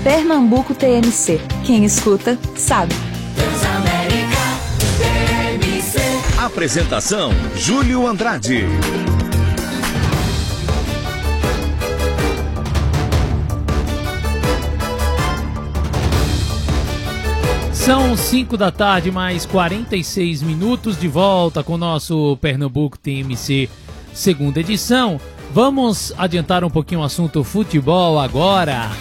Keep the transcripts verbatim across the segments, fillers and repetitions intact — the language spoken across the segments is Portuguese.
Pernambuco T M C. Quem escuta, sabe. Transamérica T M C. Apresentação: Júlio Andrade. São cinco da tarde, mais quarenta e seis minutos, de volta com o nosso Pernambuco T M C segunda edição. Vamos adiantar um pouquinho o assunto futebol agora.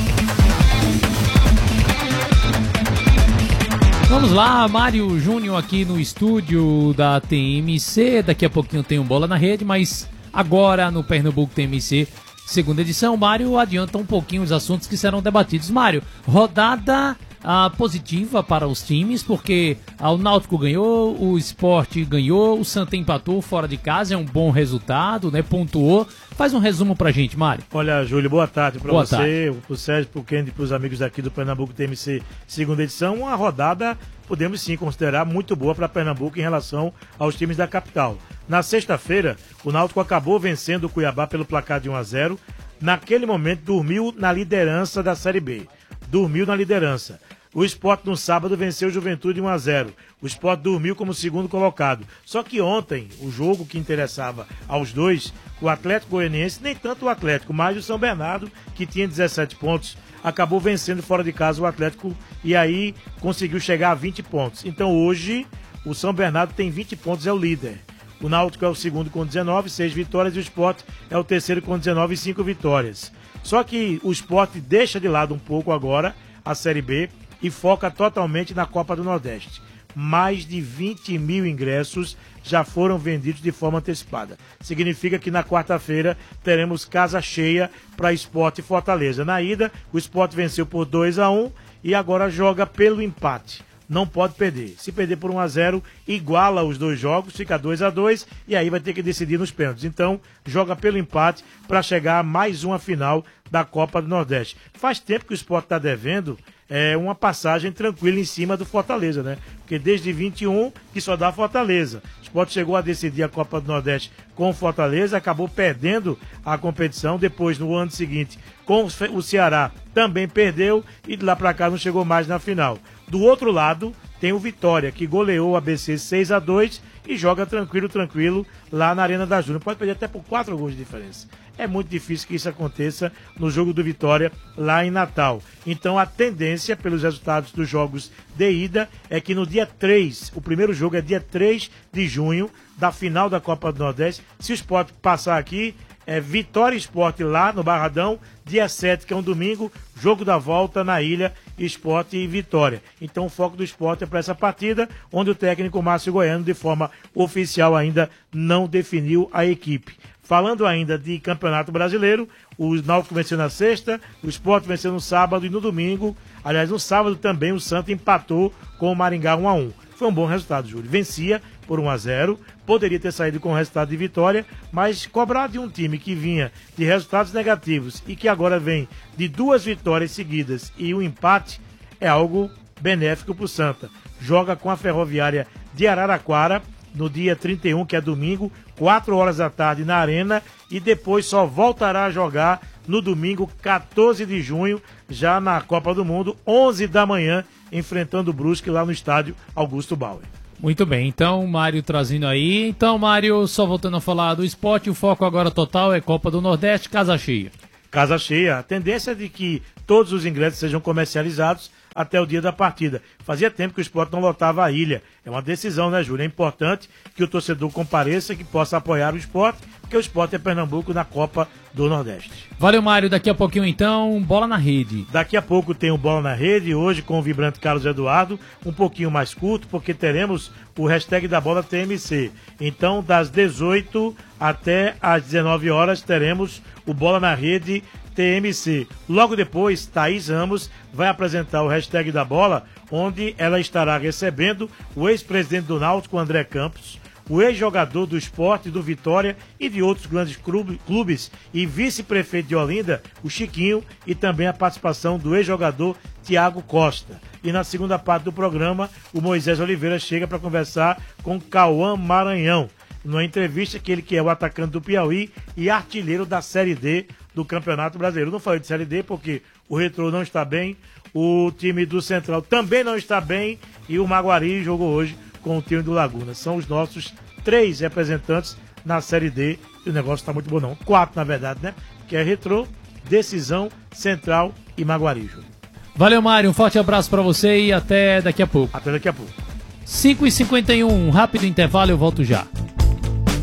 Vamos lá, Mário Júnior aqui no estúdio da T M C. Daqui a pouquinho tem um Bola na Rede, mas agora no Pernambuco T M C segunda edição, Mário adianta um pouquinho os assuntos que serão debatidos. Mário, rodada ah, positiva para os times, porque ah, o Náutico ganhou, o Sport ganhou, o Santa empatou fora de casa, é um bom resultado, né? Pontuou. Faz um resumo pra gente, Mário. Olha, Júlio, boa tarde pra boa você, tarde. pro Sérgio, pro Kendi, pros amigos daqui do Pernambuco T M C segunda edição. Uma rodada, podemos sim considerar muito boa para Pernambuco em relação aos times da capital. Na sexta-feira, o Náutico acabou vencendo o Cuiabá pelo placar de um a zero. Naquele momento, dormiu na liderança da Série B. Dormiu na liderança. O Sport no sábado venceu o Juventude um a zero. O Sport dormiu como segundo colocado. Só que ontem, o jogo que interessava aos dois, o Atlético Goianiense, nem tanto o Atlético, mas o São Bernardo, que tinha dezessete pontos, acabou vencendo fora de casa o Atlético e aí conseguiu chegar a vinte pontos. Então hoje, o São Bernardo tem vinte pontos, é o líder. O Náutico é o segundo com dezenove, seis vitórias, e o Sport é o terceiro com dezenove, cinco vitórias. Só que o Sport deixa de lado um pouco agora a Série B e foca totalmente na Copa do Nordeste. Mais de vinte mil ingressos já foram vendidos de forma antecipada. Significa que na quarta-feira teremos casa cheia para Sport e Fortaleza. Na ida, o Sport venceu por dois a um e agora joga pelo empate. Não pode perder. Se perder por um a zero, iguala os dois jogos, fica dois a dois e aí vai ter que decidir nos pênaltis. Então, joga pelo empate para chegar a mais uma final da Copa do Nordeste. Faz tempo que o Sport está devendo é, uma passagem tranquila em cima do Fortaleza, né? Porque desde vinte e um que só dá Fortaleza. O Sport chegou a decidir a Copa do Nordeste com o Fortaleza, acabou perdendo a competição. Depois, no ano seguinte, com o Ceará, também perdeu e de lá para cá não chegou mais na final. Do outro lado, tem o Vitória, que goleou o A B C seis a dois e joga tranquilo, tranquilo, lá na Arena da Júnior. Pode perder até por quatro gols de diferença. É muito difícil que isso aconteça no jogo do Vitória, lá em Natal. Então, a tendência, pelos resultados dos jogos de ida, é que no dia três, o primeiro jogo é dia três de junho, da final da Copa do Nordeste. Se o Sport passar aqui, é Vitória e Sport lá no Barradão, dia sete, que é um domingo, jogo da volta na Ilha, Sport e Vitória. Então o foco do Sport é para essa partida, onde o técnico Márcio Goiano, de forma oficial, ainda não definiu a equipe. Falando ainda de Campeonato Brasileiro, o Náutico venceu na sexta, o Sport venceu no sábado e no domingo. Aliás, no sábado também o Santa empatou com o Maringá um a um. Foi um bom resultado, Júlio. Vencia por um a zero, poderia ter saído com o resultado de vitória, mas cobrar de um time que vinha de resultados negativos e que agora vem de duas vitórias seguidas e um empate é algo benéfico para o Santa. Joga com a Ferroviária de Araraquara no dia trinta e um, que é domingo, quatro horas da tarde na Arena, e depois só voltará a jogar no domingo, quatorze de junho, já na Copa do Mundo, onze da manhã, enfrentando o Brusque lá no estádio Augusto Bauer. Muito bem, então, Mário trazendo aí. Então, Mário, só voltando a falar do esporte, o foco agora total é Copa do Nordeste, casa cheia. Casa cheia. A tendência é de que todos os ingressos sejam comercializados até o dia da partida. Fazia tempo que o Sport não lotava a ilha. É uma decisão, né, Júlio? É importante que o torcedor compareça, que possa apoiar o Sport, porque o Sport é Pernambuco na Copa do Nordeste. Valeu, Mário. Daqui a pouquinho, então, Bola na Rede. Daqui a pouco tem o Bola na Rede, hoje com o vibrante Carlos Eduardo, um pouquinho mais curto, porque teremos o hashtag da Bola T M C. Então, das dezoito até às dezenove horas, teremos o Bola na Rede T M C. Logo depois, Thaís Ramos vai apresentar o hashtag da Bola, onde ela estará recebendo o ex-presidente do Náutico, André Campos, o ex-jogador do Sport, do Vitória e de outros grandes clubes e vice-prefeito de Olinda, o Chiquinho, e também a participação do ex-jogador Tiago Costa. E na segunda parte do programa, o Moisés Oliveira chega para conversar com Cauã Maranhão, numa entrevista que ele que é o atacante do Piauí e artilheiro da Série D do Campeonato Brasileiro. Eu não falei de Série D porque o Retrô não está bem, o time do Central também não está bem e o Maguari jogou hoje com o time do Laguna. São os nossos três representantes na Série D e o negócio está muito bom não. Quatro, na verdade, né? Que é Retrô, Decisão, Central e Maguari, Júlio. Valeu, Mário. Um forte abraço pra você e até daqui a pouco. Até daqui a pouco. cinco e cinquenta e um, um rápido intervalo, eu volto já.